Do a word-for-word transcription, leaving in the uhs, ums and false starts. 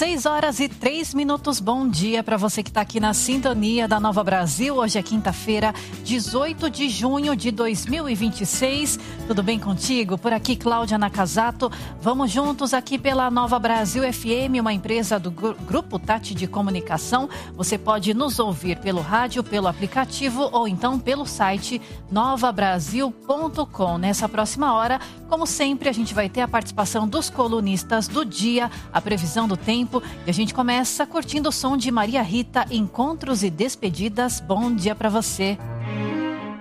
seis horas e três minutos. Bom dia para você que está aqui na sintonia da Nova Brasil. Hoje é quinta-feira, dezoito de junho de dois mil e vinte e seis. Tudo bem contigo? Por aqui, Cláudia Nakazato. Vamos juntos aqui pela Nova Brasil F M, uma empresa do Grupo Tati de Comunicação. Você pode nos ouvir pelo rádio, pelo aplicativo ou então pelo site nova brasil ponto com. Nessa próxima hora, como sempre, a gente vai ter a participação dos colunistas do dia, a previsão do tempo, e a gente começa curtindo o som de Maria Rita, Encontros e Despedidas. Bom dia para você.